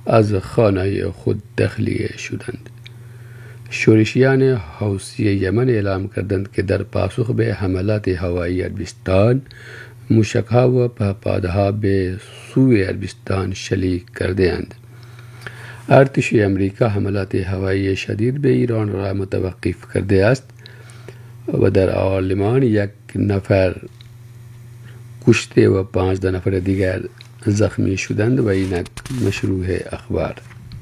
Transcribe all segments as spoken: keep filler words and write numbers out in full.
از خانه خود تخلیه شدند. شورشیان حوثی یمن اعلام کردند که در پاسخ به حملات هوایی عربستان موشک‌ها و پهپادها به سوی عربستان شلیک کرده‌اند. ارتش امریکا حملات هوایی شدید به ایران را متوقف کرده است و در آلمان یک نفر کشته و پانزده نفر دیگر زخمی شدند و اینک مشروع اخبار.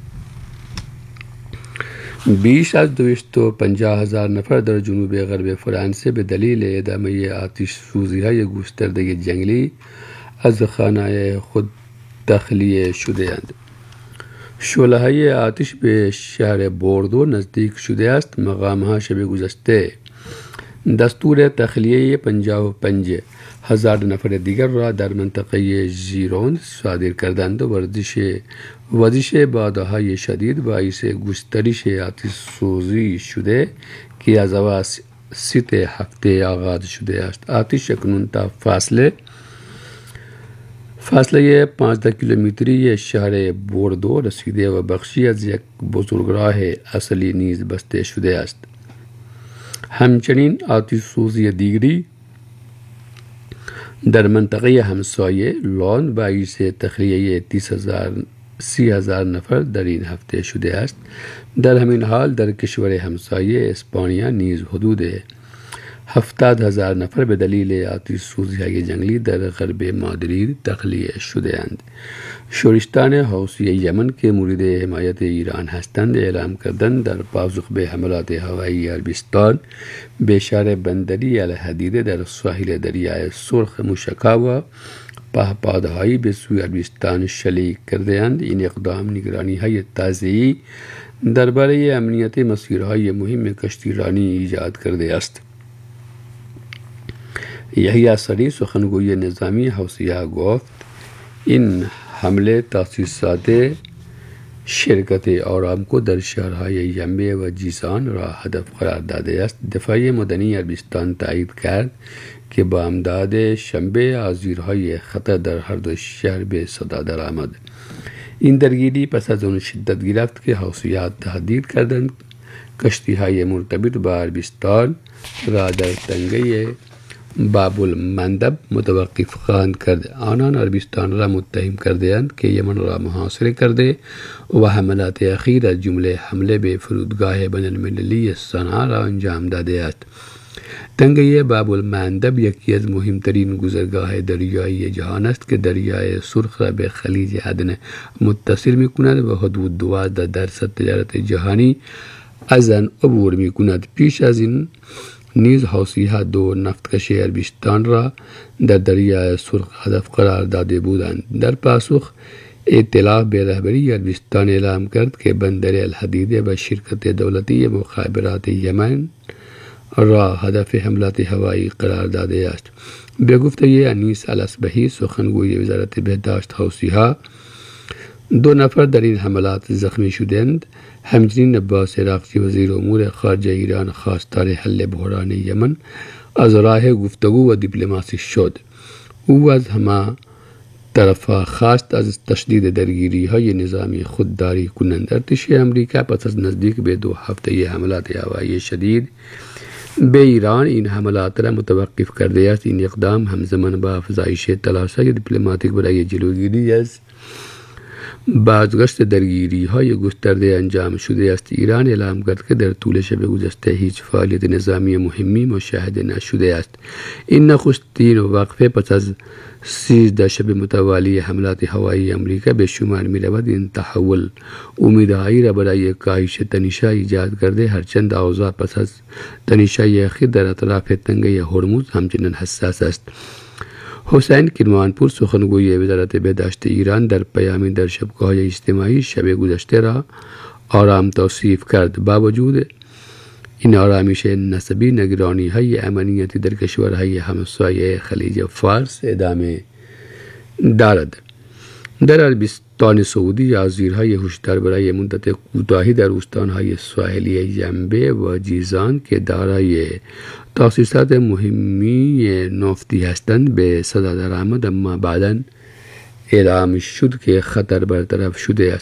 بیش از دویست و پنجاه هزار نفر در جنوب غرب فرانسه به دلیل ادامه آتش سوزی‌های گسترده جنگلی از خانه خود تخلیه شده‌اند. شعله‌های آتش به شهر بوردو نزدیک شده است. مقام‌ها شب گذشته دستور تخلیه پنجاه و پنج هزار نفر دیگر را در منطقه ژیروند صادر کردند و ورزش ورزش بادهای شدید باعث گسترش آتش سوزی شده که از اواسط هفته آغاز شده است. آتش اکنون تا فاصله فاصله پانزده کیلومتری شهر بوردو رسیده و بخشی از یک بزرگراه اصلی نیز بسته شده است. همچنین آتش سوزی دیگری در منطقه همسایه لون باعث تخلیه تیس هزار سی هزار نفر در این هفته شده است. در همین حال در کشور همسایه اسپانیا نیز حدود هفتاد هزار نفر به دلیل آتش سوزی‌های جنگلی در غرب مادرید تخلیه شده اند. شورشیان حوثی یمن که مورد حمایت ایران هستند اعلام کردند در پاسخ به حملات هوایی عربستان به شهر بندری الحدیده در ساحل دریای سرخ موشک‌ها و پهپادهایی به سوی عربستان شلیک کرده اند. این اقدام نگرانی‌های تازه‌ای درباره امنیت مسیرهای مهم کشتیرانی ایجاد کرده است. یحیی سری سخنگوی نظامی حوثی‌ها گفت این حمله تاسیسات شرکت آرامکو در شهرهای ینبع و جیسان را هدف قرار داده است. دفاع مدنی عربستان تایید کرد که با امداد شنبه آذیرهای خطر در هر دو شهر به صدا درآمد. این درگیری پس از آن شدت گرفت که حوثی‌ها تهدید کردند کشتی‌های مرتبط با عربستان را در تنگه باب المندب متوقف خواهند کرد. آنان عربستان را متهم کرده اند که یمن را محاصره کرده و حملات اخیر از جمله حمله به فرودگاه بین المللی صنعا را انجام داده است. تنگه باب المندب یکی از مهمترین گذرگاه دریایی جهان است که دریای سرخ را به خلیج عدن متصل می کند و حدود دوازده درصد تجارت جهانی از آن عبور می کند. پیش از این نیز حوثی‌ها دو نفتکش عربستان را در دریای سرخ هدف قرار داده بودند. در پاسخ اطلاع به رهبری عربستان اعلام کرد که بندر الحدیده و شرکت دولتی مخابرات یمن را هدف حملات هوایی قرار داده است. به گفته انیس الاصبحی سخنگوی وزارت بهداشت حوثی‌ها دو نفر در این حملات زخمی شدند. همچنین عباس عراقچی وزیر امور خارجه ایران خواستار حل بحران یمن از راه گفتگو و دیپلماسی شد. او از همه طرفا خواست از تشدید درگیری های نظامی خودداری کنند. ارتش امریکا پس از نزدیک به دو هفته حملات هوایی شدید به ایران این حملات را متوقف کرده است. این اقدام همزمان با افزایش تلاش‌های دیپلماتیک برای جلوگیری از بازگشت درگیری های گسترده انجام شده است. ایران اعلام کرد که در طول شب گذشته هیچ فعالیت نظامی مهمی مشاهده نشده است. این نخستین وقفه پس از سیزده شب متوالی حملات هوایی امریکا به شمار می رود. این تحول امیدهایی را برای کاهش تنش‌ها ایجاد کرده، هرچند اوضاع پس از تنش‌های اخیر در اطراف تنگه هرمز همچنان حساس است. حسین کرمانپور سخنگوی وزارت بهداشت ایران در پیامی در شبکه‌های اجتماعی شب گذشته را آرام توصیف کرد. با وجود این آرامش نسبی، نگرانی‌های امنیتی در کشورهای همسایه خلیج فارس ادامه دارد. در عربستان سعودی آذیرهای هشدار برای مدت کوتاهی در استان‌های ساحلی ینبع و جیزان که دارای تاسیسات مهمی نفتی هستند به صدا درآمد، اما بعداً اعلام شد که خطر برطرف شده است.